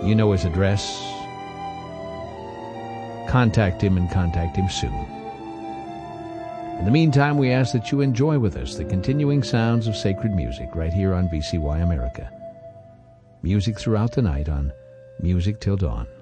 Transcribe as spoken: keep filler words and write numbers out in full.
You know his address. Contact him and contact him soon. In the meantime, we ask that you enjoy with us the continuing sounds of sacred music right here on V C Y America. Music throughout the night on Music Till Dawn.